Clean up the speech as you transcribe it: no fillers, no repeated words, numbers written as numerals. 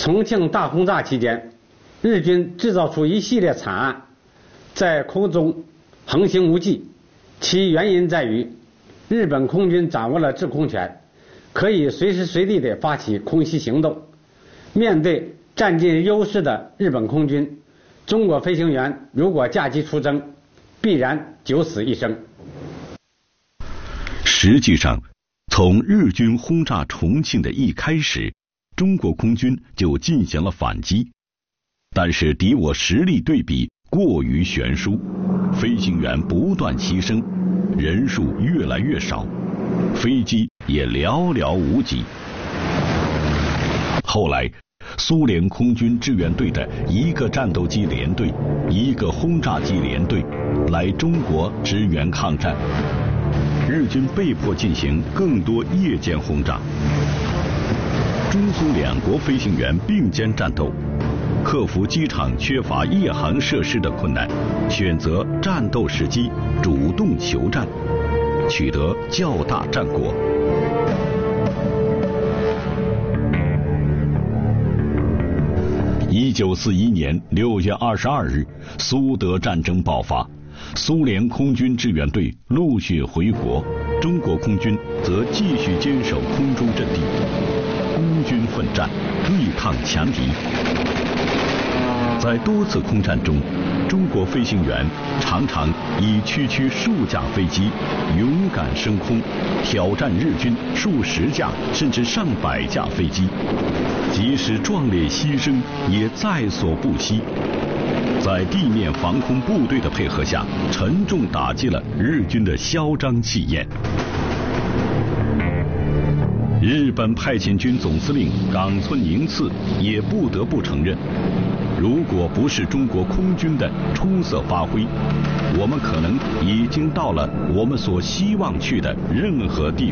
重庆大轰炸期间，日军制造出一系列惨案，在空中横行无忌。其原因在于，日本空军掌握了制空权，可以随时随地地发起空袭行动。面对占尽优势的日本空军，中国飞行员如果驾机出征，必然九死一生。 实际上，从日军轰炸重庆的一开始，中国空军就进行了反击，但是敌我实力对比过于悬殊，飞行员不断牺牲，人数越来越少，飞机也寥寥无几。后来，苏联空军志愿队的一个战斗机联队、一个轰炸机联队来中国支援抗战，日军被迫进行更多夜间轰炸。中苏两国飞行员并肩战斗，克服机场缺乏夜航设施的困难，选择战斗时机，主动求战，取得较大战果。1941年6月22日，苏德战争爆发，苏联空军志愿队陆续回国，中国空军则继续坚守空中阵地，孤军奋战，对抗强敌。在多次空战中，中国飞行员常常以区区数架飞机勇敢升空，挑战日军数十架甚至上百架飞机，即使壮烈牺牲也在所不惜。在地面防空部队的配合下，沉重打击了日军的嚣张气焰。日本派遣军总司令冈村宁次也不得不承认，如果不是中国空军的出色发挥，我们可能已经到了我们所希望去的任何地方。